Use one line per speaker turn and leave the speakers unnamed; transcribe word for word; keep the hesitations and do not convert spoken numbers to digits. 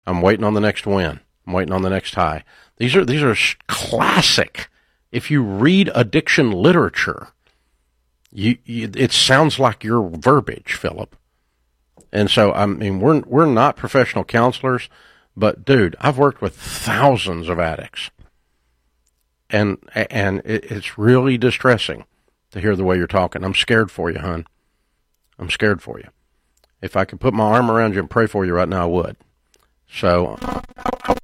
I'm waiting on the next win. I'm waiting on the next high. These are these are classic. If you read addiction literature, you, you it sounds like your verbiage, Philip. And so I mean, we're we're not professional counselors, but dude, I've worked with thousands of addicts, and and it, it's really distressing to hear the way you're talking. I'm scared for you, hon. I'm scared for you. If I could put my arm around you and pray for you right now, I would. So